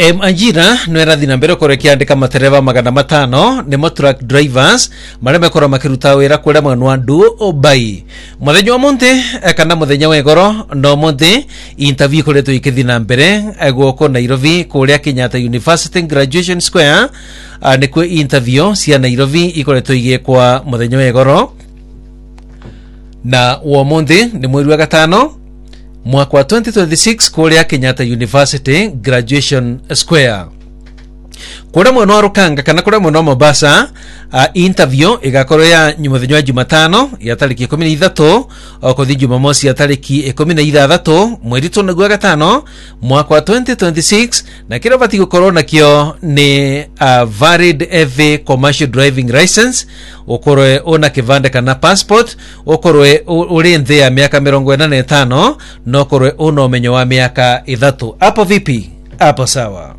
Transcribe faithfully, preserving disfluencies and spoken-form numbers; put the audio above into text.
Em Anjira nwera thina mbere korekia andika matereva magana matano nimo truck drivers mareme kora makiruta wira kure mwanwa ndu obai muthenya monte kana muthenya wegoro no monte interview kore to ikithina mbere egwoko Nairobi kuria Kenyatta University Graduation Square nikwe interview cia Nairobi ikoretwo igekwa muthenya wegoro na wo monte ni mweri wa gatano mwaka wa twenty twenty-six kuria Kenyatta University Graduation Square kura mwana wa Rukanga kana kura mwana wa Mombasa. Uh, interview igakorwo ya muthenya wa Jumatano ya tariki ikumi na ithatu okuthi Jumamosi ya tariki ikumi na ithathatu mweri tano gwa gatano mwaka wa twenty twenty-six na kira bati gukorwo nakio ni uh, valid F A commercial driving license ukorwe ona kivande kana passport ukorwe uri nthi ya miaka mirongo ina na itano no ukorwe una umenyo wa miaka ithatu. Hapo vipi? Hapo sawa.